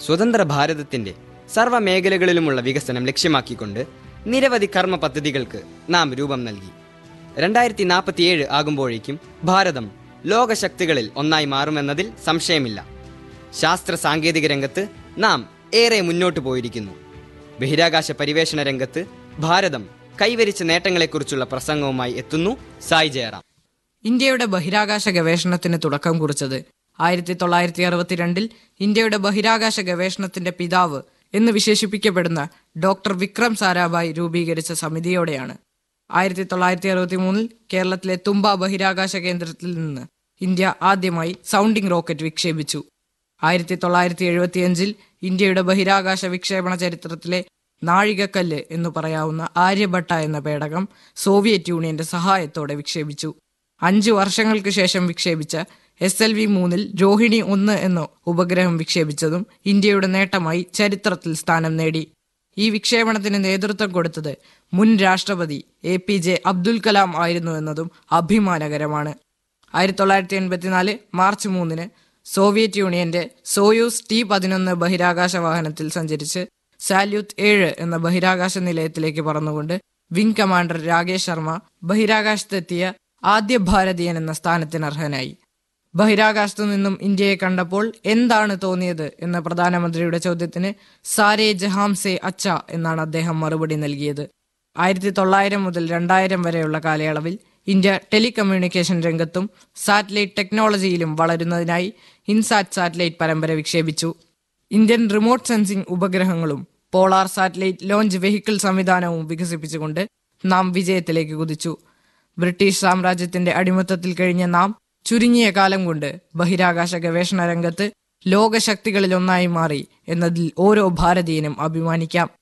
സ്വതന്ത്ര ഭാരതത്തിന്റെ സർവ്വമേഖലകളിലുമുള്ള വികസനം ലക്ഷ്യമാക്കിക്കൊണ്ട് നിരവധി കർമ്മ പദ്ധതികൾക്ക് നാം രൂപം നൽകി. 2047 ആകുമ്പോഴേക്കും ഭാരതം ലോകശക്തികളിൽ ഒന്നായി മാറുമെന്നതിൽ സംശയമില്ല. ശാസ്ത്ര സാങ്കേതിക രംഗത്ത് നാം ഏറെ മുന്നോട്ടു പോയിരിക്കുന്നു. ബഹിരാകാശ പരിവേഷണ രംഗത്ത് ഭാരതം കൈവരിച്ച നേട്ടങ്ങളെക്കുറിച്ചുള്ള പ്രസംഗവുമായി എത്തുന്നു സായി ജയറാം. ഇന്ത്യയുടെ ബഹിരാകാശ ഗവേഷണത്തിന് തുടക്കം കുറിച്ചത് 1962 ഇന്ത്യയുടെ ബഹിരാകാശ ഗവേഷണത്തിന്റെ പിതാവ് എന്ന് വിശേഷിപ്പിക്കപ്പെടുന്ന ഡോക്ടർ വിക്രം സാരാഭായ് രൂപീകരിച്ച സമിതിയോടെയാണ്. 1963 കേരളത്തിലെ തുമ്പ ബഹിരാകാശ കേന്ദ്രത്തിൽ നിന്ന് ഇന്ത്യ ആദ്യമായി സൗണ്ടിംഗ് റോക്കറ്റ് വിക്ഷേപിച്ചു. 1975 ഇന്ത്യയുടെ ബഹിരാകാശ വിക്ഷേപണ ചരിത്രത്തിലെ നാഴികക്കല്ല് എന്നു പറയാവുന്ന ആര്യഭട്ട എന്ന പേടകം സോവിയറ്റ് യൂണിയന്റെ സഹായത്തോടെ വിക്ഷേപിച്ചു. 5 വർഷങ്ങൾക്ക് ശേഷം വിക്ഷേപിച്ച SLV-3 രോഹിണി 1 എന്ന ഉപഗ്രഹം വിക്ഷേപിച്ചതും ഇന്ത്യയുടെ നേട്ടമായി ചരിത്രത്തിൽ സ്ഥാനം നേടി. ഈ വിക്ഷേപണത്തിന് നേതൃത്വം കൊടുത്തത് മുൻ രാഷ്ട്രപതി APJ അബ്ദുൽ കലാം ആയിരുന്നു എന്നതും അഭിമാനകരമാണ്. 1984 മാർച്ച് 3 സോവിയറ്റ് യൂണിയന്റെ സോയൂസ് T-11 ബഹിരാകാശ വാഹനത്തിൽ സഞ്ചരിച്ച് സാല്യൂട്ട് 7 എന്ന ബഹിരാകാശ നിലയത്തിലേക്ക് പറന്നുകൊണ്ട് വിംഗ് കമാൻഡർ രാകേഷ് ശർമ്മ ബഹിരാകാശത്തെത്തിയ ആദ്യ ഭാരതീയൻ എന്ന സ്ഥാനത്തിന് അർഹനായി. ബഹിരാകാശത്തു നിന്നും ഇന്ത്യയെ കണ്ടപ്പോൾ എന്താണ് തോന്നിയത് എന്ന പ്രധാനമന്ത്രിയുടെ ചോദ്യത്തിന് സാരേ ജഹാം സേ അച്ച എന്നാണ് അദ്ദേഹം മറുപടി നൽകിയത്. 1900 മുതൽ 2000 വരെയുള്ള കാലയളവിൽ ഇന്ത്യ ടെലികമ്മ്യൂണിക്കേഷൻ രംഗത്തും സാറ്റലൈറ്റ് ടെക്നോളജിയിലും വളരുന്നതിനായി ഇൻസാറ്റ് സാറ്റലൈറ്റ് പരമ്പര വിക്ഷേപിച്ചു. Indian remote sensing ഉപഗ്രഹങ്ങളും polar satellite launch vehicle സംവിധാനവും വികസിപ്പിച്ചുകൊണ്ട് നാം വിജയത്തിലേക്ക് കുതിച്ചു. ബ്രിട്ടീഷ് സാമ്രാജ്യത്തിന്റെ അടിമത്തത്തിൽ കഴിഞ്ഞ നാം ചുരുങ്ങിയ കാലം കൊണ്ട് ബഹിരാകാശ ഗവേഷണ രംഗത്ത് ലോകശക്തികളിൽ ഒന്നായി മാറി എന്നതിൽ ഓരോ ഭാരതീയനും അഭിമാനിക്കാം.